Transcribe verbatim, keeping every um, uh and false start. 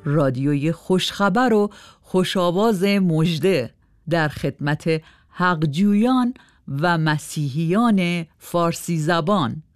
رادیوی خوشخبر و خوشاواز مژده در خدمت حقجویان و مسیحیان فارسی زبان.